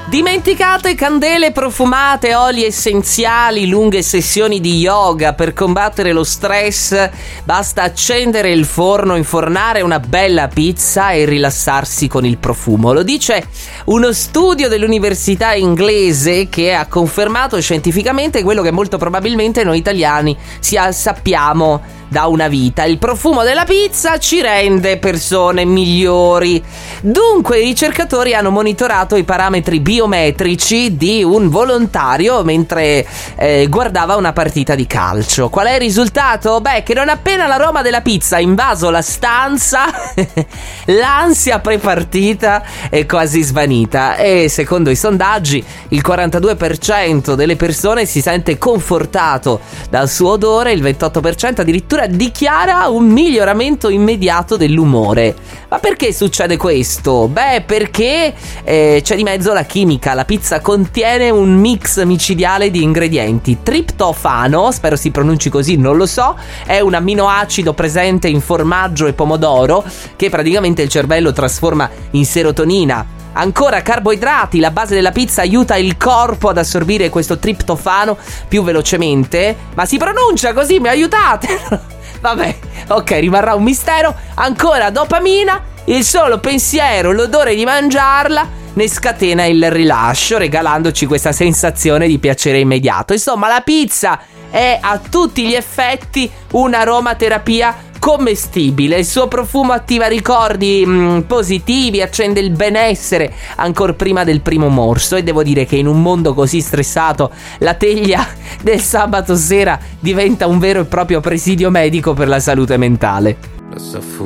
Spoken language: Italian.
Dimenticate candele profumate, oli essenziali, lunghe sessioni di yoga. Per combattere lo stress basta accendere il forno, infornare una bella pizza e rilassarsi con il profumo. Lo dice uno studio dell'università inglese che ha confermato scientificamente quello che molto probabilmente noi italiani sappiamo da una vita: il profumo della pizza ci rende persone migliori. Dunque i ricercatori hanno monitorato i parametri biometrici di un volontario mentre guardava una partita di calcio. Qual è il risultato? Beh, che non appena l'aroma della pizza ha invaso la stanza l'ansia prepartita è quasi svanita, e secondo i sondaggi il 42% delle persone si sente confortato dal suo odore, il 28% addirittura dichiara un miglioramento immediato dell'umore. Ma perché succede questo? Beh, perché c'è di mezzo la chimica. La pizza contiene un mix micidiale di ingredienti. Triptofano, spero si pronunci così, non lo so, è un amminoacido presente in formaggio e pomodoro che praticamente il cervello trasforma in serotonina. Ancora carboidrati, la base della pizza aiuta il corpo ad assorbire questo triptofano più velocemente. Ma si pronuncia così, mi aiutate? Vabbè, ok, rimarrà un mistero. Ancora dopamina, il solo pensiero, l'odore di mangiarla ne scatena il rilascio, regalandoci questa sensazione di piacere immediato. Insomma, la pizza è a tutti gli effetti un'aromaterapia commestibile. Il suo profumo attiva ricordi positivi, accende il benessere ancor prima del primo morso, e devo dire che in un mondo così stressato la teglia del sabato sera diventa un vero e proprio presidio medico per la salute mentale.